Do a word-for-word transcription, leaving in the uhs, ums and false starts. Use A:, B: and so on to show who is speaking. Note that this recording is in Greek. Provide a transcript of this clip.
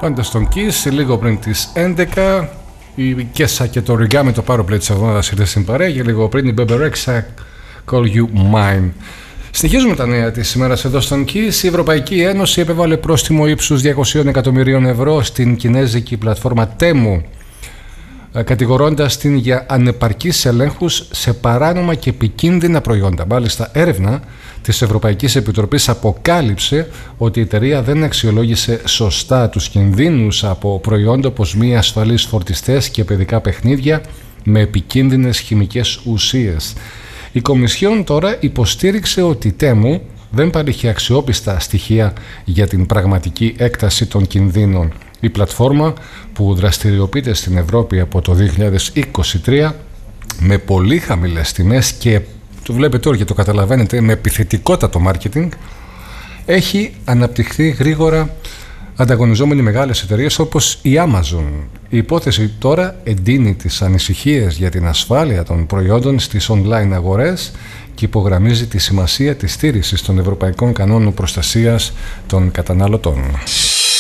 A: Πάντα στον Kiss, λίγο πριν τις έντεκα. Η Κέσα και το Origami, το Powerplay της εβδομάδας, ήρθε στην παρέα. Και λίγο πριν η Bebe Rexha, Call You Mine. Συνεχίζουμε τα νέα της ημέρας εδώ στον Kiss. Η Ευρωπαϊκή Ένωση επέβαλε πρόστιμο ύψους διακόσια εκατομμυρίων ευρώ στην κινέζικη πλατφόρμα Temu, κατηγορώντας την για ανεπαρκείς ελέγχους σε παράνομα και επικίνδυνα προϊόντα. Μάλιστα, έρευνα της Ευρωπαϊκής Επιτροπής αποκάλυψε ότι η εταιρεία δεν αξιολόγησε σωστά τους κινδύνους από προϊόντα όπως μη ασφαλείς φορτιστές και παιδικά παιχνίδια με επικίνδυνες χημικές ουσίες. Η Κομισιόν τώρα υποστήριξε ότι η Temu δεν παρήχε αξιόπιστα στοιχεία για την πραγματική έκταση των κινδύνων. Η πλατφόρμα, που δραστηριοποιείται στην Ευρώπη από το δύο χιλιάδες είκοσι τρία με πολύ χαμηλές τιμές και το βλέπετε όλοι και το καταλαβαίνετε, με επιθετικότατο μάρκετινγκ, έχει αναπτυχθεί γρήγορα ανταγωνιζόμενοι μεγάλες εταιρείες όπως η Amazon. Η υπόθεση τώρα εντείνει τις ανησυχίες για την ασφάλεια των προϊόντων στις online αγορές και υπογραμμίζει τη σημασία της στήρησης των ευρωπαϊκών κανόνων προστασίας των καταναλωτών.